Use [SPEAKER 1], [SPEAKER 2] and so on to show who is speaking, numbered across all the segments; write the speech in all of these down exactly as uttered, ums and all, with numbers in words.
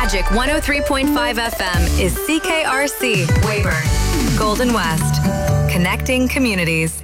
[SPEAKER 1] Magic one oh three point five F M is C K R C, Weyburn, Golden West, connecting communities.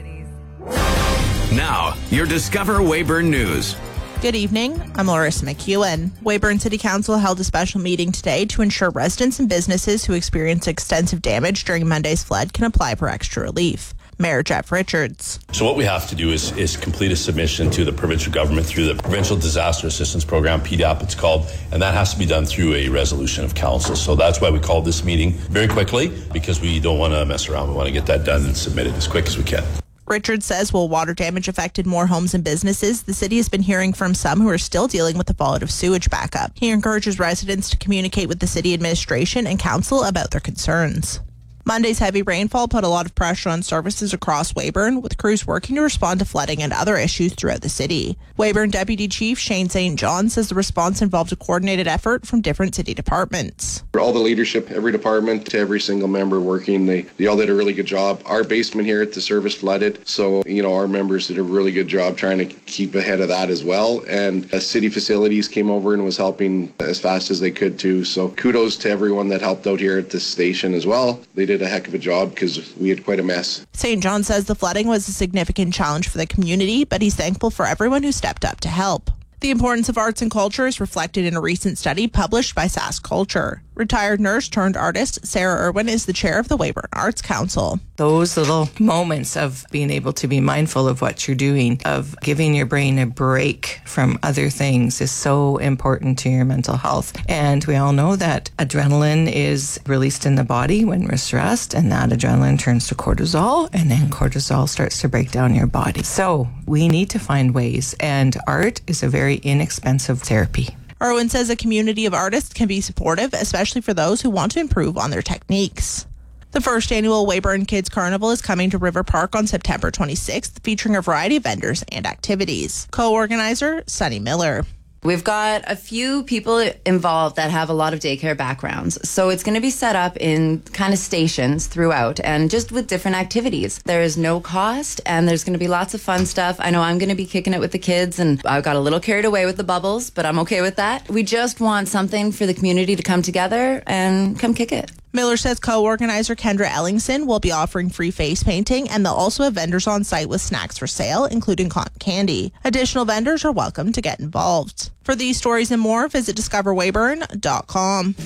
[SPEAKER 2] Now, your Discover Weyburn News.
[SPEAKER 3] Good evening. I'm Larissa McEwen. Weyburn City Council held a special meeting today to ensure residents and businesses who experienced extensive damage during Monday's flood can apply for extra relief. Mayor Jeff Richards.
[SPEAKER 4] So what we have to do is, is complete a submission to the provincial government through the Provincial Disaster Assistance Program, P D A P it's called, and that has to be done through a resolution of council. So that's why we called this meeting very quickly, because we don't want to mess around. We want to get that done and submitted as quick as we can.
[SPEAKER 3] Richards says while water damage affected more homes and businesses, the city has been hearing from some who are still dealing with the fallout of sewage backup. He encourages residents to communicate with the city administration and council about their concerns. Monday's heavy rainfall put a lot of pressure on services across Weyburn, with crews working to respond to flooding and other issues throughout the city. Weyburn Deputy Chief Shane Saint John says the response involved a coordinated effort from different city departments.
[SPEAKER 5] All the leadership, every department, to every single member working, they, they all did a really good job. Our basement here at the service flooded, so you know our members did a really good job trying to keep ahead of that as well. And uh, city facilities came over and was helping as fast as they could too. So kudos to everyone that helped out here at this station as well. They did a heck of a job because we had quite a mess.
[SPEAKER 3] Saint John says the flooding was a significant challenge for the community, but he's thankful for everyone who stepped up to help. The importance of arts and culture is reflected in a recent study published by Sask Culture. Retired nurse turned artist Sarah Irwin is the chair of the Weyburn Arts Council.
[SPEAKER 6] Those little moments of being able to be mindful of what you're doing, of giving your brain a break from other things, is so important to your mental health. And we all know that adrenaline is released in the body when we're stressed, and that adrenaline turns to cortisol, and then cortisol starts to break down your body. So we need to find ways, and art is a very inexpensive therapy.
[SPEAKER 3] Irwin says a community of artists can be supportive, especially for those who want to improve on their techniques. The first annual Weyburn Kids Carnival is coming to River Park on September twenty-sixth, featuring a variety of vendors and activities. Co-organizer Sunny Miller.
[SPEAKER 7] We've got a few people involved that have a lot of daycare backgrounds. So it's going to be set up in kind of stations throughout and just with different activities. There is no cost and there's going to be lots of fun stuff. I know I'm going to be kicking it with the kids and I got a little carried away with the bubbles, but I'm okay with that. We just want something for the community to come together and come kick it.
[SPEAKER 3] Miller says co-organizer Kendra Ellingson will be offering free face painting, and they'll also have vendors on site with snacks for sale, including cotton candy. Additional vendors are welcome to get involved. For these stories and more, visit discover weyburn dot com.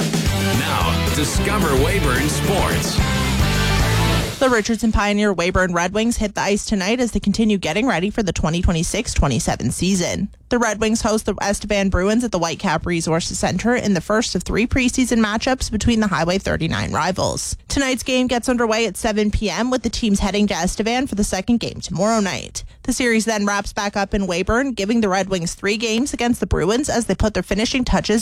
[SPEAKER 2] Now, Discover Weyburn Sports.
[SPEAKER 3] The Richardson Pioneer Weyburn Red Wings hit the ice tonight as they continue getting ready for the twenty twenty-six twenty-seven season. The Red Wings host the Estevan Bruins at the Whitecap Resources Center in the first of three preseason matchups between the Highway thirty-nine rivals. Tonight's game gets underway at seven p.m. with the teams heading to Estevan for the second game tomorrow night. The series then wraps back up in Weyburn, giving the Red Wings three games against the Bruins as they put their finishing touches